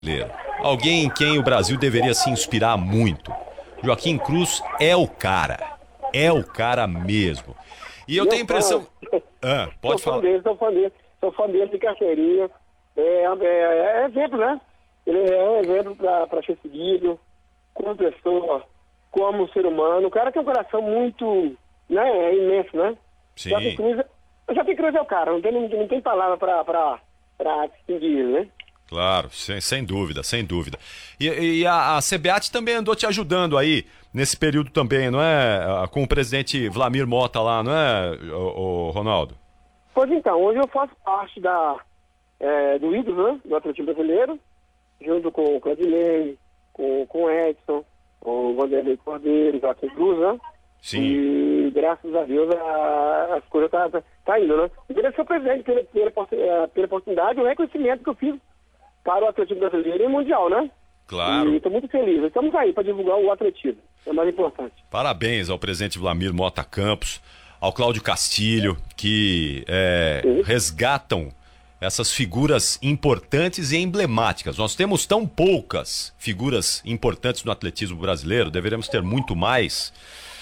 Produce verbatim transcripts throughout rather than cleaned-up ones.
brasileiro. Alguém em quem o Brasil deveria se inspirar muito. Joaquim Cruz é o cara. É o cara mesmo. E eu Meu tenho a impressão... fã. Ah, pode sou fã falar. dele, sou fã dele. Sou fã dele de carteirinha. É, é, é exemplo, né? Ele é um exemplo para ser seguido, como pessoa, como ser humano. O cara tem um coração muito, né, é imenso, né? Sim. Joaquim Cruz, Joaquim Cruz é o cara, não tem, não tem palavra para distinguir ele, né? Claro, sem, sem dúvida, sem dúvida. E, e a, a CBAT também andou te ajudando aí, nesse período também, não é? Com o presidente Vlamir Mota lá, não é, o, o Ronaldo? Pois então, hoje eu faço parte da, é, do ídolo, né, do atletismo brasileiro, junto com o Claudinei, com, com o Edson, com o Vanderlei Cordeiro, o Joaquim Cruz, né? Sim. E graças a Deus a, as coisas estão tá, tá indo, né? Eu queria ser o presidente pela, pela, pela oportunidade e o reconhecimento que eu fiz para o atletismo brasileiro e mundial, né? Claro. E estou muito feliz. Estamos aí para divulgar o atletismo. É o mais importante. Parabéns ao presidente Vlamir Mota Campos, ao Cláudio Castilho, que é, resgatam essas figuras importantes e emblemáticas. Nós temos tão poucas figuras importantes no atletismo brasileiro, deveríamos ter muito mais,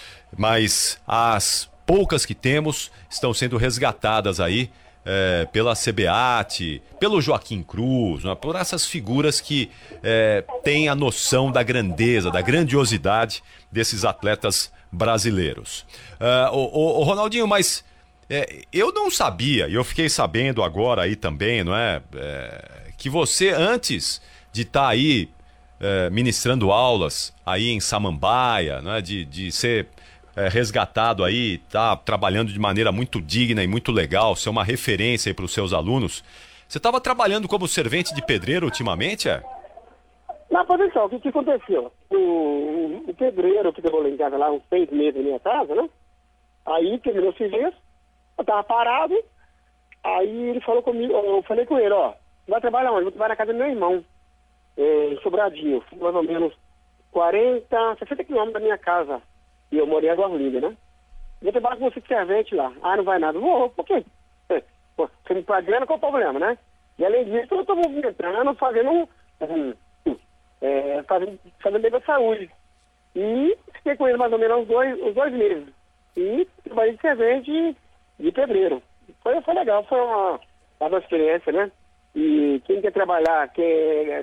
mas as poucas que temos estão sendo resgatadas aí é, pela CBAT, pelo Joaquim Cruz, né, por essas figuras que é, têm a noção da grandeza, da grandiosidade desses atletas brasileiros. Uh, o, o, o Ronaldinho, mas é, eu não sabia, e eu fiquei sabendo agora aí também, não é, é que você, antes de estar tá aí é, ministrando aulas aí em Samambaia, não é, de, de ser é, resgatado aí, tá trabalhando de maneira muito digna e muito legal, ser uma referência aí para os seus alunos, você estava trabalhando como servente de pedreiro ultimamente, é? Na posição, o que, que aconteceu? O, o, o pedreiro que trabalhou em casa lá uns seis meses na minha casa, né? Aí terminou o serviço, eu tava parado, aí ele falou comigo, eu falei com ele, ó, vai trabalhar onde? Vou trabalhar na casa do meu irmão, é, em Sobradinho, mais ou menos quarenta, sessenta quilômetros da minha casa, e eu morei em Água Linda, né? Vou trabalhar com você de servente lá. Ah, não vai nada. Vou, por quê? É, pô, você me paga grana, qual o problema, né? E além disso, eu tô movimentando, fazendo um... um É, fazendo, fazendo bem da saúde. E fiquei com ele mais ou menos uns dois, uns dois meses. E trabalhei de servente de pedreiro. Foi, foi legal, foi uma, uma experiência, né? E quem quer trabalhar, quer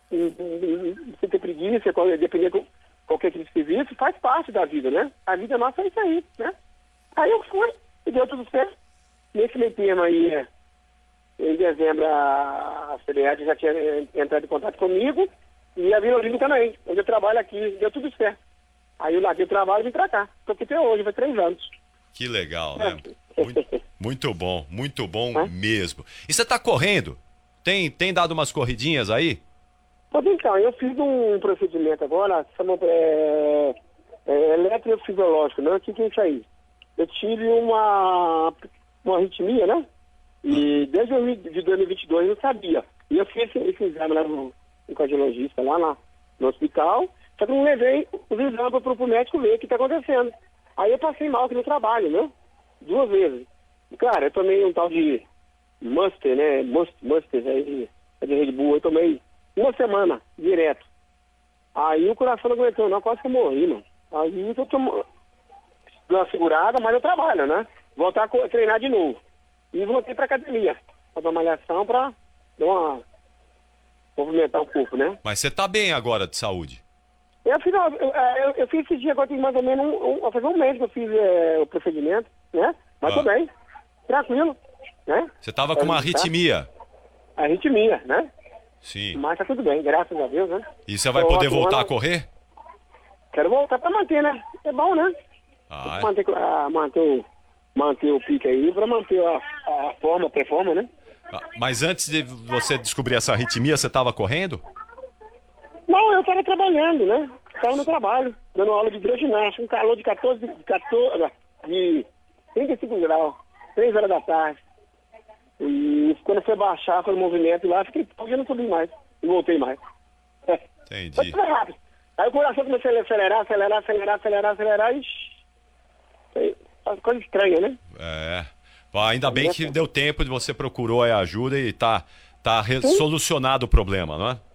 sem ter preguiça, depender de qualquer tipo de serviço, faz parte da vida, né? A vida nossa é isso aí, né? Aí eu fui e deu tudo certo. Nesse meio termo aí, em dezembro, a CBAT já tinha entrado em contato comigo. E a Vila Olímpia também, onde eu trabalho aqui, deu tudo certo. Aí eu larguei o trabalho e vim pra cá. Tô aqui até hoje, vai três anos. Que legal, né? Muito, muito bom, muito bom é? mesmo. E você tá correndo? Tem, tem dado umas corridinhas aí? Pois então, eu fiz um procedimento agora, chama é, é, eletrofisiológico, né? O que, que é isso aí? Eu tive uma, uma arritmia, né? E desde dois mil e vinte e dois eu sabia. E eu fiz esse, esse exame lá no... um cardiologista lá, lá no hospital, só que não levei os exames para o médico ver o que está acontecendo. Aí eu passei mal aqui no trabalho, né? Duas vezes. Cara, eu tomei um tal de Monster, né? Monster, Monster aí, é de Red Bull, eu tomei uma semana, direto. Aí o coração não aguentou, não, quase que eu morri, mano. Aí eu tomo dou uma segurada, mas eu trabalho, né? Voltar a treinar de novo. E voltei pra academia, pra dar uma malhação, pra dar uma... movimentar o corpo, né? Mas você tá bem agora de saúde? Eu fiz, eu, eu, eu fiz esse dia, agora tem mais ou menos um, um, fazer um mês que eu fiz é, o procedimento, né? Mas ah. tô bem, tranquilo, né? Você tava com uma arritmia? Tá? Arritmia, né? Sim. Mas tá tudo bem, graças a Deus, né? E você vai tô poder voltar a correr? Quero voltar pra manter, né? É bom, né? Ah, é? Manter, a, manter, o, manter o pique aí, pra manter a, a forma, a performance, né? Mas antes de você descobrir essa arritmia, você estava correndo? Não, eu estava trabalhando, né? Estava no trabalho, dando aula de hidroginástica, um calor de quatorze, quatorze, de trinta e cinco graus, três horas da tarde. E quando foi baixar, foi no movimento lá, fiquei, eu não subi mais, não voltei mais. Entendi. Foi tudo rápido. Aí o coração começou a acelerar, acelerar, acelerar, acelerar, acelerar, e foi uma coisa estranha, né? É... Ainda bem que deu tempo de você procurou a ajuda e tá, tá solucionado o problema, não é?